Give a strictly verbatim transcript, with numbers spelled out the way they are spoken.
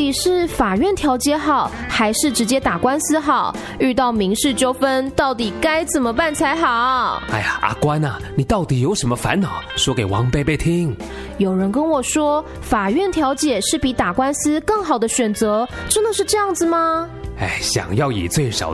底是法院调解好，还是直接打官司好？遇到民事纠纷，到底该怎么办才好？ 哎呀，阿关啊，你到底有什么烦恼？说给王贝贝听。 有人跟我说，法院调解是比打官司更好的选择，真的是这样子吗？ 哎，想要以最少